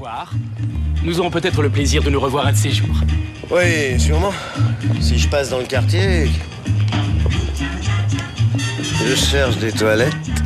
soir, nous aurons peut-être le plaisir de nous revoir un de ces jours. Oui, sûrement. Si je passe dans le quartier... Je cherche des toilettes.